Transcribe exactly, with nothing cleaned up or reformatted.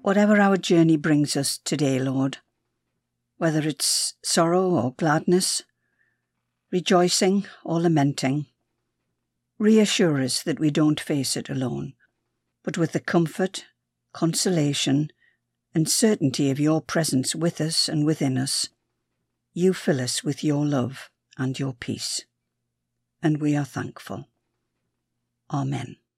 Whatever our journey brings us today, Lord, whether it's sorrow or gladness, rejoicing or lamenting, reassure us that we don't face it alone, but with the comfort, consolation, and certainty of your presence with us and within us, you fill us with your love and your peace. And we are thankful. Amen.